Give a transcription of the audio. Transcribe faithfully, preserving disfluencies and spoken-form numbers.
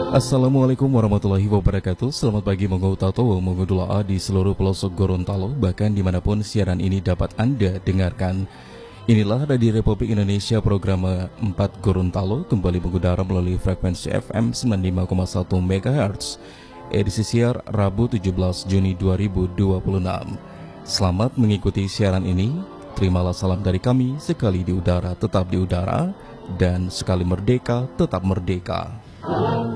Assalamualaikum warahmatullahi wabarakatuh. Selamat pagi Monggo Tato, Monggo Doa di seluruh pelosok Gorontalo, bahkan dimanapun siaran ini dapat Anda dengarkan. Inilah Radio Republik Indonesia program empat Gorontalo kembali mengudara melalui frekuensi F M sembilan puluh lima koma satu megahertz. Edisi siar Rabu tujuh belas Juni dua ribu dua puluh enam. Selamat mengikuti siaran ini. Terimalah salam dari kami, sekali di udara tetap di udara, dan sekali merdeka tetap merdeka.